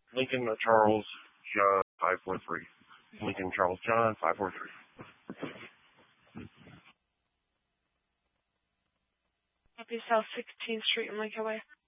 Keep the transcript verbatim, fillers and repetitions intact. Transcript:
Lincoln Charles John five four three. Lincoln Charles John five four three. Copy South sixteenth Street in Lake Highway.